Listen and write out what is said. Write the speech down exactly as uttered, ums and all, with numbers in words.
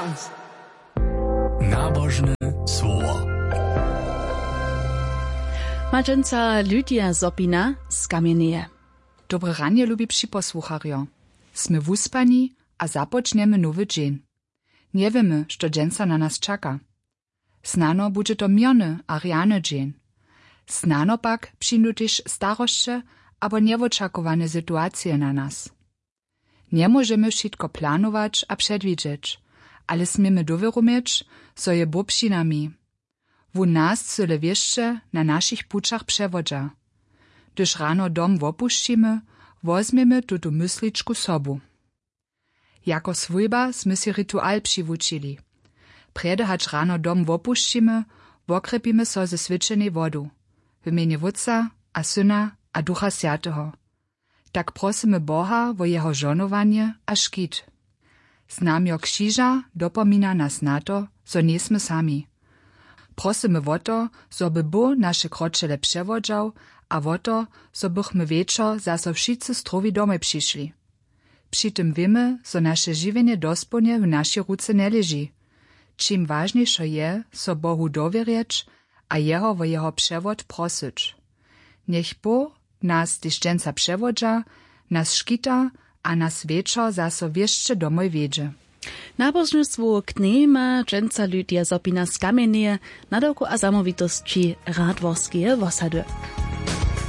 Nabożne słowo. Maczęca Lydia Zopina z Kamienieje. Dobre ranie, lubi przyposłucharjo. Sme wuspani, a zapoczniemy nowy dzień. Nie wiemy, što dżęca na nas czeka. Znano będzie to miony a riany dzień. Znano pak przyjdą też staroście albo nieoczekiwane sytuacje na nas. Nie możemy wszystko planować a przedwidzieć, ale smiemy dowiaromieć, co je Bóg przy nami. W nas cyle wieszcze na naszych puczach przewodza. Gdyż rano dom opuścimy, wozmiemy tutu mysliczku sobu. Jako swójba sme si ritual przywuczyli. Prede hać rano dom opuścimy, wokrepimy so ze swyczenej wodu. W imieniu Wódca, a Syna, a Ducha Świętego. Tak prosimy Boha wo jeho żonowanie a szkit. Znamio krzyża dopomina nas na to, zo niesmy sami. Prosimy o to, zo by Bóg nasze kroczele przewodzał, a o to, zo bychmy wieczor zaso wszyscy zdrowi domoj przyszli. Przy tym wiemy, zo nasze żywienie dosponie w naszej ruce nie leży. Czym ważniejsze je, so Bohu dowierzyć, a jeho wo jeho przewod prosić. Niech Bóg nas dyszczęca przewodza, nas szkita, a nas wieczor zaso wieszcze domoj wiedzie. Nabożnictwo knie ma dżęca Lydia Zopina z Kamienieje na dołku a zamówitości Radworskie Wosady.